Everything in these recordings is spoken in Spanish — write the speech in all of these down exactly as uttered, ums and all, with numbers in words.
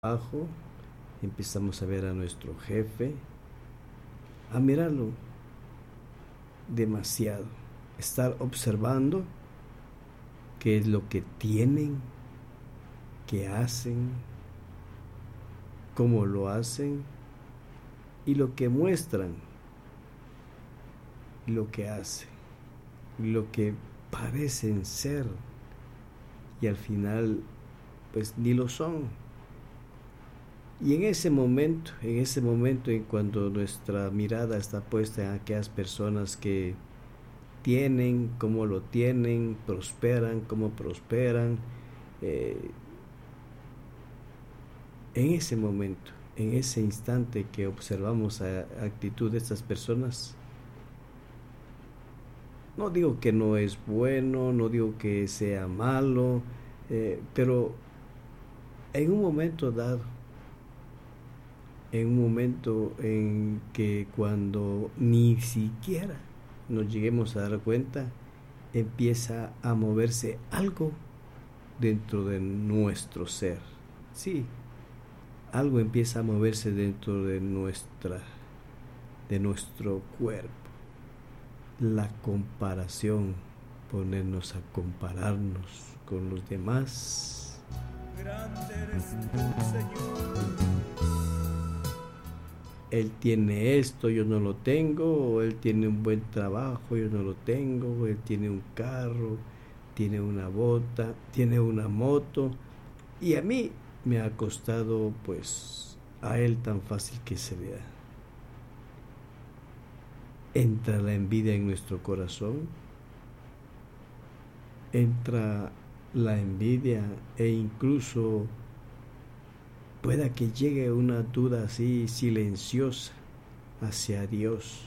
trabajo, empezamos a ver a nuestro jefe, a mirarlo demasiado, estar observando qué es lo que tienen, qué hacen, cómo lo hacen y lo que muestran, lo que hacen, lo que parecen ser y al final pues ni lo son. Y en ese momento, en ese momento en cuando nuestra mirada está puesta en aquellas personas que tienen, cómo lo tienen, prosperan, cómo prosperan, eh, en ese momento, en ese instante que observamos la actitud de estas personas, no digo que no es bueno, no digo que sea malo, eh, pero en un momento dado, en un momento en que cuando ni siquiera nos lleguemos a dar cuenta, empieza a moverse algo dentro de nuestro ser. Sí, algo empieza a moverse dentro de nuestra, de nuestro cuerpo. La comparación, ponernos a compararnos con los demás. Grande eres tú, Señor. Él tiene esto, yo no lo tengo, o él tiene un buen trabajo, yo no lo tengo, o él tiene un carro, tiene una bota, tiene una moto, y a mí me ha costado pues a él tan fácil que se vea. Entra la envidia en nuestro corazón, entra la envidia e incluso pueda que llegue una duda así silenciosa hacia Dios.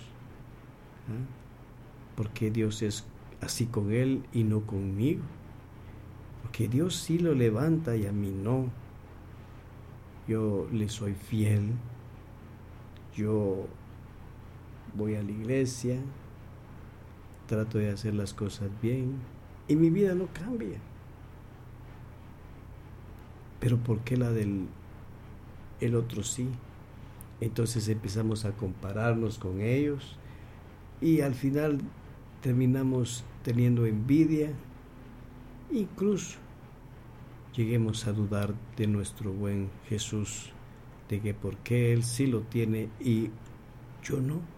¿Ah? ¿Por qué Dios es así con él y no conmigo? Porque Dios sí lo levanta y a mí no. Yo le soy fiel, yo voy a la iglesia, trato de hacer las cosas bien y mi vida no cambia. Pero ¿por qué la del el otro sí? Entonces empezamos a compararnos con ellos y al final terminamos teniendo envidia, incluso lleguemos a dudar de nuestro buen Jesús, de que por qué Él sí lo tiene y yo no.